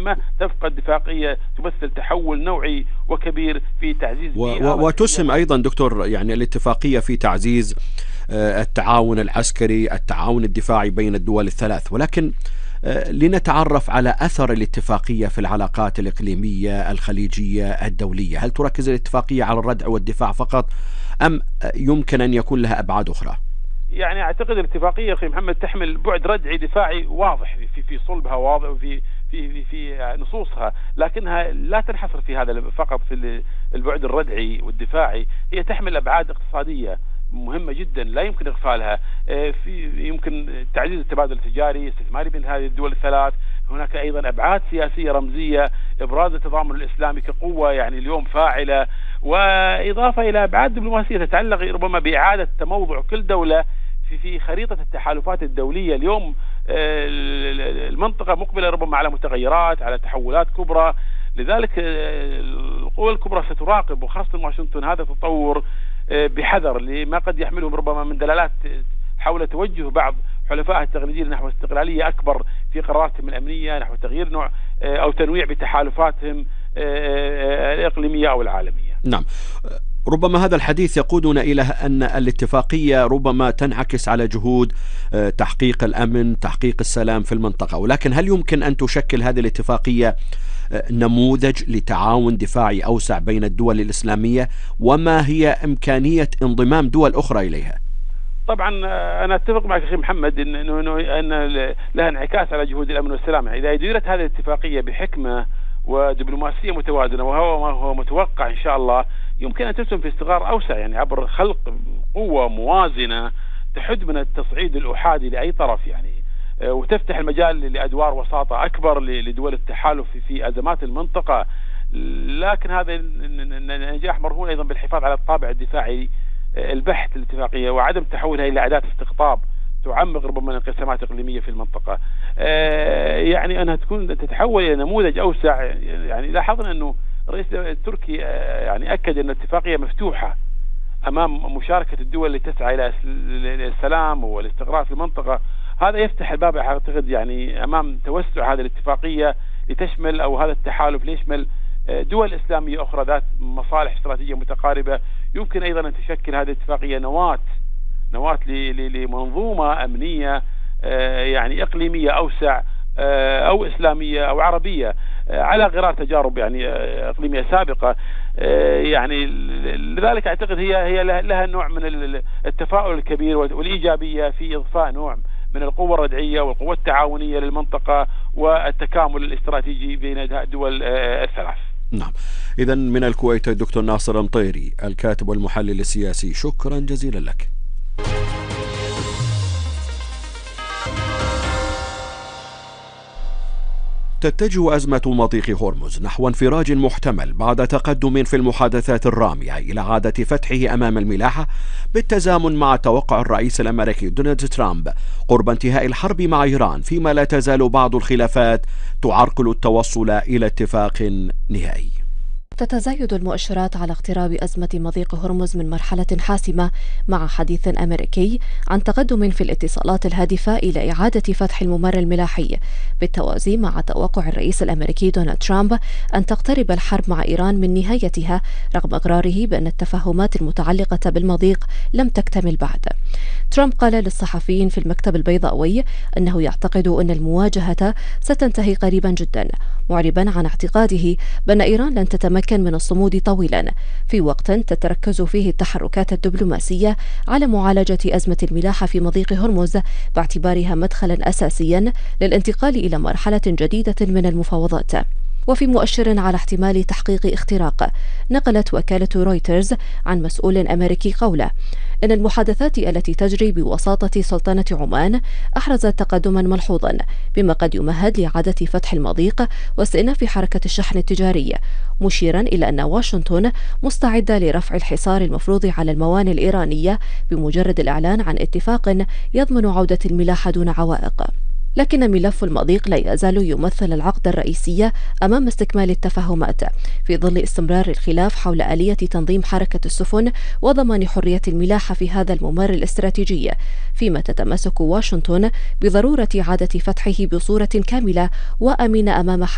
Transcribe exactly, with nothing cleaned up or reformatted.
عامة تبقى الاتفاقية تمثل تحول نوعي وكبير في تعزيز وتسهم أيضا دكتور يعني الاتفاقية في تعزيز التعاون العسكري، التعاون الدفاعي بين الدول الثلاث. ولكن لنتعرف على أثر الاتفاقية في العلاقات الإقليمية الخليجية الدولية، هل تركز الاتفاقية على الردع والدفاع فقط أم يمكن أن يكون لها أبعاد أخرى؟ يعني أعتقد الاتفاقية أخي محمد تحمل بعد ردعي دفاعي واضح في في صلبها واضح وفي في في نصوصها، لكنها لا تنحصر في هذا فقط في البعد الردعي والدفاعي، هي تحمل أبعاد اقتصادية مهمة جدا لا يمكن إغفالها. في يمكن تعزيز التبادل التجاري الاستثماري بين هذه الدول الثلاث. هناك أيضا أبعاد سياسية رمزية، إبراز التضامن الإسلامي كقوة يعني اليوم فاعلة، وإضافة إلى أبعاد دبلوماسية تتعلق ربما بإعادة تموضع كل دولة في في خريطة التحالفات الدولية. اليوم المنطقة مقبلة ربما على متغيرات، على تحولات كبرى، لذلك القوى الكبرى ستراقب وخاصة واشنطن هذا التطور بحذر لما قد يحملهم ربما من دلالات حول توجه بعض حلفائها التقليديين نحو استقلالية أكبر في قراراتهم الأمنية، نحو تغيير نوع أو تنويع بتحالفاتهم الإقليمية أو العالمية. نعم، ربما هذا الحديث يقودنا إلى أن الاتفاقية ربما تنعكس على جهود تحقيق الأمن، تحقيق السلام في المنطقة، ولكن هل يمكن أن تشكل هذه الاتفاقية نموذج لتعاون دفاعي أوسع بين الدول الإسلامية؟ وما هي إمكانية انضمام دول أخرى إليها؟ طبعا أنا أتفق معك أخي محمد إنه أن لها انعكاس على جهود الأمن والسلام. إذا ديرت هذه الاتفاقية بحكمة ودبلوماسية متوازنة وهو ما هو متوقع إن شاء الله، يمكن أن تسهم في استقرار أوسع يعني عبر خلق قوة موازنة تحد من التصعيد الأحادي لأي طرف يعني، وتفتح المجال لأدوار وساطة أكبر لدول التحالف في أزمات المنطقة. لكن هذا النجاح مرهون أيضا بالحفاظ على الطابع الدفاعي البحت للاتفاقية وعدم تحولها إلى أداة استقطاب تعمق ربما الانقسامات الإقليمية في المنطقة. يعني أنها تكون تتحول إلى نموذج أوسع. يعني لاحظنا أنه الرئيس التركي يعني أكد أن الاتفاقية مفتوحة أمام مشاركة الدول التي تسعى إلى السلام والاستقرار في المنطقة. هذا يفتح الباب أعتقد يعني أمام توسع هذه الاتفاقية لتشمل أو هذا التحالف ليشمل دول إسلامية أخرى ذات مصالح استراتيجية متقاربة. يمكن أيضا أن تشكل هذه الاتفاقية نواة نواة لمنظومة أمنية يعني إقليمية أوسع أو إسلامية أو عربية على غرار تجارب يعني إقليمية سابقة. يعني لذلك أعتقد هي هي لها نوع من التفاؤل الكبير والإيجابية في إضفاء نوع من القوة الردعية والقوة التعاونية للمنطقة والتكامل الاستراتيجي بين الدول الثلاث. نعم، إذن من الكويت الدكتور ناصر المطيري الكاتب والمحلل السياسي، شكرا جزيلا لك. تتجه أزمة مضيق هرمز نحو انفراج محتمل بعد تقدم في المحادثات الرامية إلى إعادة فتحه أمام الملاحة، بالتزامن مع توقع الرئيس الأمريكي دونالد ترامب قرب انتهاء الحرب مع إيران، فيما لا تزال بعض الخلافات تعرقل التوصل إلى اتفاق نهائي. تتزايد المؤشرات على اقتراب أزمة مضيق هرمز من مرحلة حاسمة، مع حديث أمريكي عن تقدم في الاتصالات الهادفة إلى إعادة فتح الممر الملاحي، بالتوازي مع توقع الرئيس الأمريكي دونالد ترامب أن تقترب الحرب مع إيران من نهايتها، رغم إقراره بأن التفاهمات المتعلقة بالمضيق لم تكتمل بعد. ترامب قال للصحفيين في المكتب البيضاوي أنه يعتقد أن المواجهة ستنتهي قريبا جدا، معربا عن اعتقاده بأن إيران لن تتمكن من الصمود طويلا في وقت تتركز فيه التحركات الدبلوماسية على معالجة أزمة الملاحة في مضيق هرمز، باعتبارها مدخلا أساسيا للانتقال إلى مرحلة جديدة من المفاوضات. وفي مؤشر على احتمال تحقيق اختراق، نقلت وكالة رويترز عن مسؤول أمريكي قوله إن المحادثات التي تجري بوساطة سلطنة عمان أحرزت تقدما ملحوظا، بما قد يمهد لإعادة فتح المضيق واستئناف حركة الشحن التجاري، مشيرا إلى أن واشنطن مستعدة لرفع الحصار المفروض على الموانئ الإيرانية بمجرد الإعلان عن اتفاق يضمن عودة الملاحة دون عوائق. لكن ملف المضيق لا يزال يمثل العقد الرئيسي أمام استكمال التفاهمات، في ظل استمرار الخلاف حول آلية تنظيم حركة السفن وضمان حرية الملاحة في هذا الممر الاستراتيجي، فيما تتمسك واشنطن بضرورة إعادة فتحه بصورة كاملة وآمنة أمام